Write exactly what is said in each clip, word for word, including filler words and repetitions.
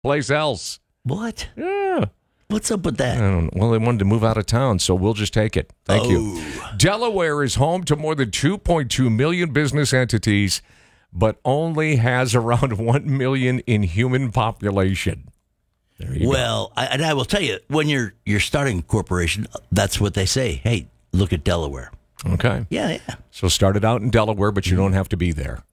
place else. What? Yeah. What's up with that? I don't know. Well, they wanted to move out of town, so we'll just take it. Thank oh. you. Delaware is home to more than two point two million business entities, but only has around one million in human population. There you well, I, and I will tell you, when you're you're starting a corporation, that's what they say. Hey, look at Delaware. go. Okay. Yeah, yeah. So start it out in Delaware, but you don't have to be there.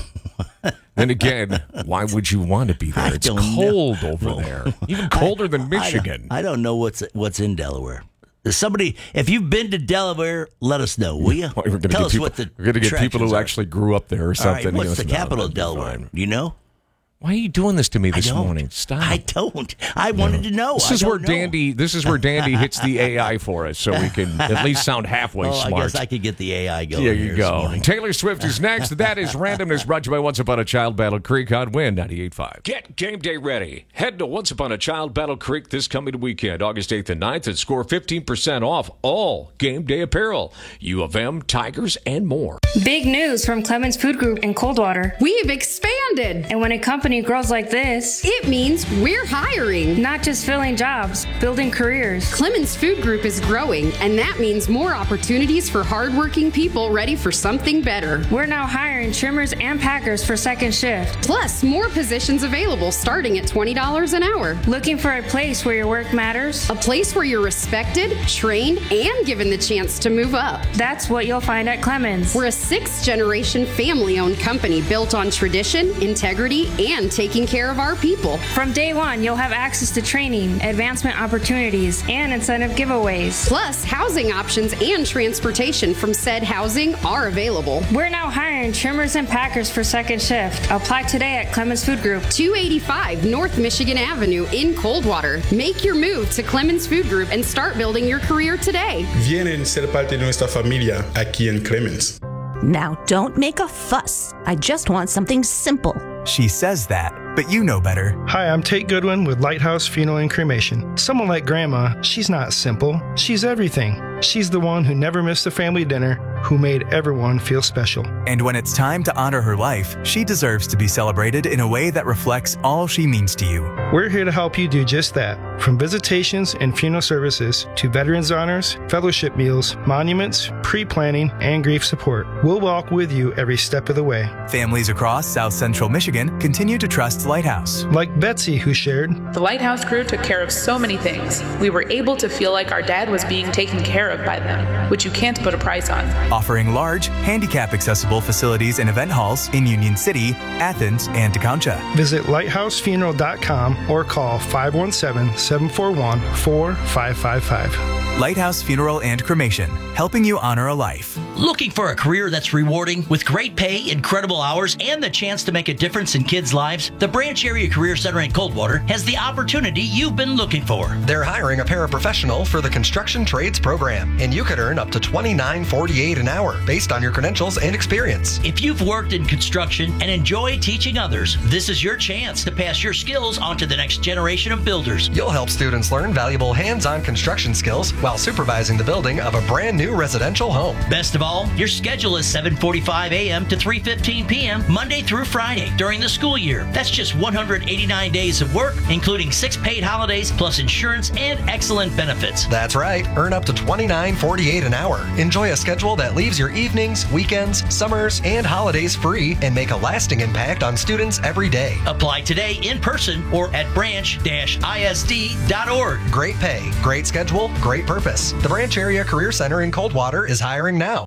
Then again, why would you want to be there? I It's don't cold know. over there. Even colder than Michigan. I don't, I don't know what's what's in Delaware. Somebody, if you've been to Delaware, let us know, will you? Well, we're gonna Tell get us people, what the We're going to get people who attractions are. actually grew up there or All something. right, what's He the goes, no, capital of that'd be Delaware? fine. Do you know? Why are you doing this to me this I don't. morning? Stop. I don't. I wanted to know. This I is don't where know. Dandy. This is where Dandy hits the A I for us, so we can at least sound halfway Oh, smart. I guess I could get the A I going. There here you this go. morning. Taylor Swift is next. That is Randomness, brought to you by Once Upon a Child Battle Creek on Win ninety-eight point five. Get game day ready. Head to Once Upon a Child Battle Creek this coming weekend, August eighth and ninth, and score fifteen percent off all game day apparel. U of M, Tigers, and more. Big news from Clemens Food Group in Coldwater. We've expanded. And when a company grows like this, It means we're hiring. not just filling jobs, building careers. Clemens Food Group is growing, and that means more opportunities for hardworking people ready for something better. We're now hiring trimmers and packers for second shift. Plus, more positions available starting at twenty dollars an hour. Looking for a place where your work matters? A place where you're respected, trained, and given the chance to move up. That's what you'll find at Clemens. We're a sixth-generation family-owned company built on tradition, integrity, and taking care of our people. From day one, you'll have access to training, advancement opportunities, and incentive giveaways. Plus, housing options and transportation from said housing are available. We're now hiring trimmers and packers for second shift. Apply today at Clemens Food Group. two eighty-five North Michigan Avenue in Coldwater. Make your move to Clemens Food Group and start building your career today. Vienen ser parte de nuestra familia aquí en Clemens. Now, don't make a fuss. I just want something simple. She says that, but you know better. Hi, I'm Tate Goodwin with Lighthouse Funeral and Cremation. Someone like Grandma, she's not simple. She's everything. She's the one who never missed a family dinner, who made everyone feel special. And when it's time to honor her life, she deserves to be celebrated in a way that reflects all she means to you. We're here to help you do just that. From visitations and funeral services to veterans honors, fellowship meals, monuments, pre-planning, and grief support. We'll walk with you every step of the way. Families across South Central Michigan continue to trust Lighthouse. Like Betsy, who shared, The Lighthouse crew took care of so many things. We were able to feel like our dad was being taken care of by them, which you can't put a price on. Offering large, handicap-accessible facilities and event halls in Union City, Athens, and Tecumseh. visit lighthouse funeral dot com or call five one seven, seven four one, four five five five. Lighthouse Funeral and Cremation, helping you honor a life. Looking for a career that's rewarding with great pay, incredible hours, and the chance to make a difference in kids' lives? The Branch Area Career Center in Coldwater has the opportunity you've been looking for. They're hiring a paraprofessional for the construction trades program, and you could earn up to twenty-nine forty-eight an hour based on your credentials and experience. If you've worked in construction and enjoy teaching others, this is your chance to pass your skills on to the next generation of builders. You'll help students learn valuable hands-on construction skills while supervising the building of a brand new residential home. Best of all, your schedule is seven forty-five a.m. to three fifteen p.m. Monday through Friday during the school year. That's just one hundred eighty-nine days of work, including six paid holidays, plus insurance and excellent benefits. That's right. Earn up to twenty-nine forty-eight an hour. Enjoy a schedule that leaves your evenings, weekends, summers, and holidays free and make a lasting impact on students every day. Apply today in person or at branch dash I S D dot org. Great pay, great schedule, great purpose. The Branch Area Career Center in Coldwater is hiring now.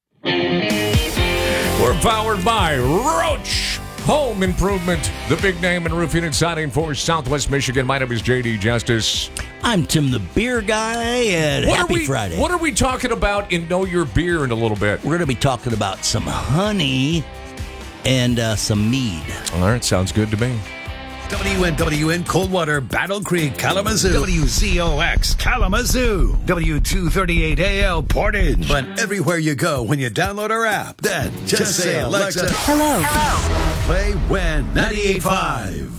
We're powered by Roach Home Improvement, the big name in roofing and siding for Southwest Michigan. My name is J D Justice. I'm Tim the Beer Guy, and What happy are we, Friday. What are we talking about in Know Your Beer in a little bit? We're going to be talking about some honey and uh, some mead. All right, sounds good to me. W N W N Coldwater, Battle Creek, Kalamazoo. W Z O X, Kalamazoo. W two thirty-eight A L, Portage. But everywhere you go when you download our app, then just, just say, Alexa, Hello. Hello. Play Win ninety-eight point five.